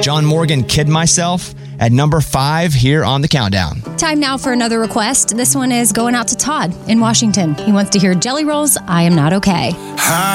John Morgan, Kid Myself, at number 5 here on the countdown. Time now for another request. This one is going out to Todd in Washington. He wants to hear Jelly Roll's I Am Not Okay.